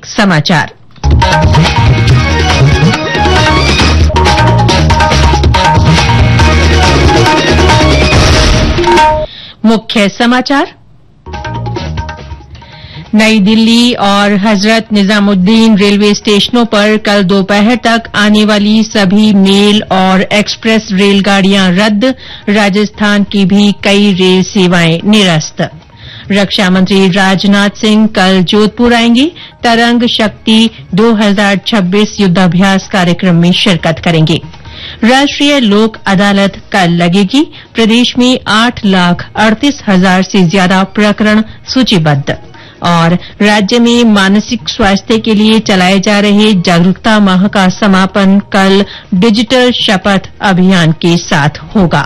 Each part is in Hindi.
समाचार। मुख्य समाचार। नई दिल्ली और हजरत निजामुद्दीन रेलवे स्टेशनों पर कल दोपहर तक आने वाली सभी मेल और एक्सप्रेस रेलगाड़ियां रद्द। राजस्थान की भी कई रेल सेवाएं निरस्त। रक्षा मंत्री राजनाथ सिंह कल जोधपुर आएंगे। तरंग शक्ति 2026 युद्धाभ्यास कार्यक्रम में शिरकत करेंगे। राष्ट्रीय लोक अदालत कल लगेगी। प्रदेश में 8,38,000 से ज्यादा प्रकरण सूचीबद्ध। और राज्य में मानसिक स्वास्थ्य के लिए चलाए जा रहे जागरूकता माह का समापन कल डिजिटल शपथ अभियान के साथ होगा।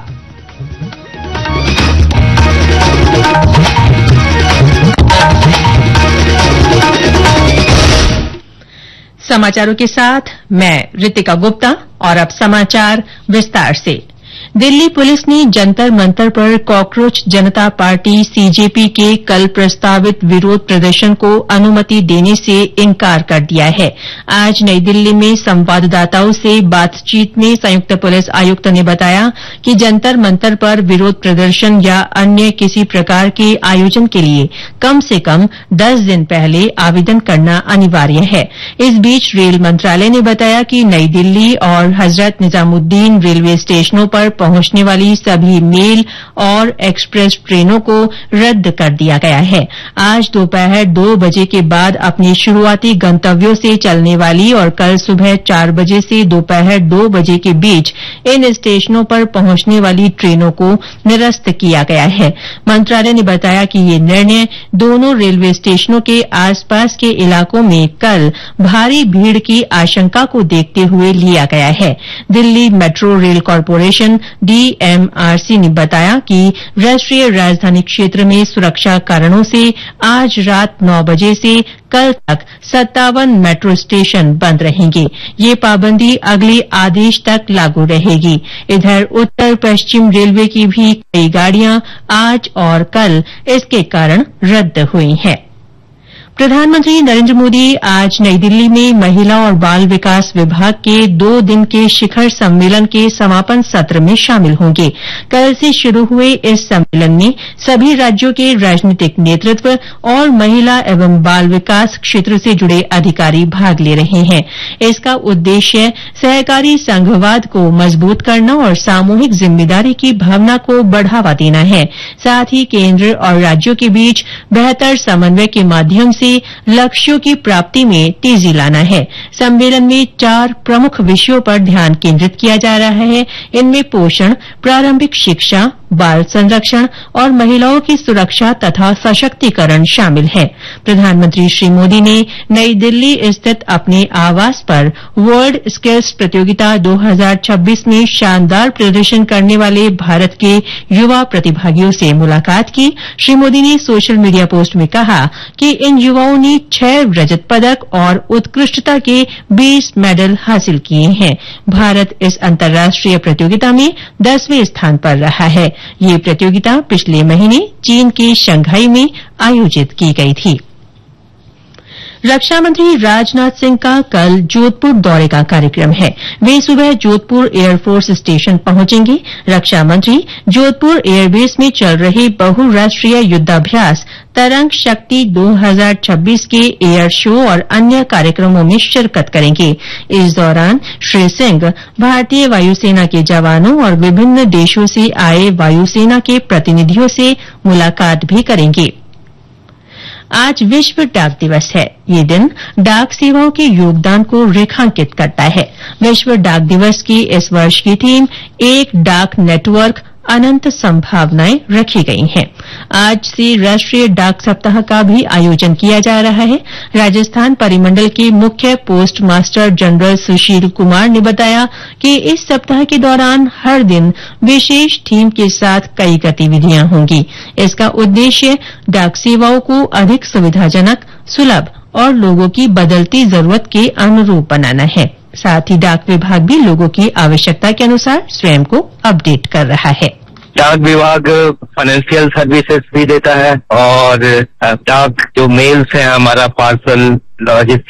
समाचारों के साथ मैं रितिका गुप्ता। और अब समाचार विस्तार से। दिल्ली पुलिस ने जंतर मंतर पर कॉकरोच जनता पार्टी सीजेपी के कल प्रस्तावित विरोध प्रदर्शन को अनुमति देने से इनकार कर दिया है। आज नई दिल्ली में संवाददाताओं से बातचीत में संयुक्त पुलिस आयुक्त ने बताया कि जंतर मंतर पर विरोध प्रदर्शन या अन्य किसी प्रकार के आयोजन के लिए कम से कम 10 दिन पहले आवेदन करना अनिवार्य है। इस बीच रेल मंत्रालय ने बताया कि नई दिल्ली और हजरत निजामुद्दीन रेलवे स्टेशनों पर पहुंचने वाली सभी मेल और एक्सप्रेस ट्रेनों को रद्द कर दिया गया है। आज दोपहर 2 बजे के बाद अपने शुरुआती गंतव्यों से चलने वाली और कल सुबह 4 बजे से दोपहर 2 बजे के बीच इन स्टेशनों पर पहुंचने वाली ट्रेनों को निरस्त किया गया है। मंत्रालय ने बताया कि ये निर्णय दोनों रेलवे स्टेशनों के आसपास के इलाकों में कल भारी भीड़ की आशंका को देखते हुए लिया गया है। Delhi metro rail corporation DMRC ने बताया कि राष्ट्रीय राजधानी क्षेत्र में सुरक्षा कारणों से आज रात 9 बजे से कल तक 57 मेट्रो स्टेशन बंद रहेंगे। ये पाबंदी अगले आदेश तक लागू रहेगी। इधर उत्तर पश्चिम रेलवे की भी कई गाड़ियां आज और कल इसके कारण रद्द हुई हैं। प्रधानमंत्री नरेंद्र मोदी आज नई दिल्ली में महिला और बाल विकास विभाग के 2 दिन के शिखर सम्मेलन के समापन सत्र में शामिल होंगे। कल से शुरू हुए इस सम्मेलन में सभी राज्यों के राजनीतिक नेतृत्व और महिला एवं बाल विकास क्षेत्र से जुड़े अधिकारी भाग ले रहे हैं। इसका उद्देश्य सहकारी संघवाद को मजबूत करना और सामूहिक जिम्मेदारी की भावना को बढ़ावा देना है। साथ ही केंद्र और राज्यों के बीच बेहतर समन्वय के माध्यम से लक्ष्यों की प्राप्ति में तेजी लाना है। सम्मेलन में 4 प्रमुख विषयों पर ध्यान केंद्रित किया जा रहा है। इनमें पोषण, प्रारंभिक शिक्षा, बाल संरक्षण और महिलाओं की सुरक्षा तथा सशक्तिकरण शामिल है। प्रधानमंत्री श्री मोदी ने नई दिल्ली स्थित अपने आवास पर वर्ल्ड स्किल्स प्रतियोगिता 2026 में शानदार प्रदर्शन करने वाले भारत के युवा प्रतिभागियों से मुलाकात की। श्री मोदी ने सोशल मीडिया पोस्ट में कहा कि इन युवाओं ने 6 रजत पदक और उत्कृष्टता के 20 मेडल हासिल किए हैं। भारत इस अंतर्राष्ट्रीय प्रतियोगिता में 10वें स्थान पर रहा है। ये प्रतियोगिता पिछले महीने चीन के शंघाई में आयोजित की गई थी। रक्षा मंत्री राजनाथ सिंह का कल जोधपुर दौरे का कार्यक्रम है। वे सुबह जोधपुर एयरफोर्स स्टेशन पहुंचेंगे। रक्षा मंत्री जोधपुर एयरबेस में चल रहे बहुराष्ट्रीय युद्धाभ्यास तरंग शक्ति 2026 के एयर शो और अन्य कार्यक्रमों में शिरकत करेंगे। इस दौरान श्री सिंह भारतीय वायुसेना के जवानों और विभिन्न देशों से आए वायुसेना के प्रतिनिधियों से मुलाकात भी करेंगे। आज विश्व डाक दिवस है। ये दिन डाक सेवाओं के योगदान को रेखांकित करता है। विश्व डाक दिवस की इस वर्ष की थीम एक डाक नेटवर्क अनंत संभावनाएं रखी गई हैं। आज से राष्ट्रीय डाक सप्ताह का भी आयोजन किया जा रहा है। राजस्थान परिमंडल के मुख्य post master general Sushil Kumar ने बताया कि इस सप्ताह के दौरान हर दिन विशेष थीम के साथ कई गतिविधियां होंगी। इसका उद्देश्य डाक सेवाओं को अधिक सुविधाजनक, सुलभ और लोगों की बदलती जरूरत के अनुरूप बनाना है। साथ ही डाक विभाग भी लोगों की आवश्यकता के अनुसार स्वयं को अपडेट कर रहा है। डाक विभाग फाइनेंशियल सर्विसेज भी देता है और डाक जो मेल्स है, हमारा पार्सल लॉजिस्टिक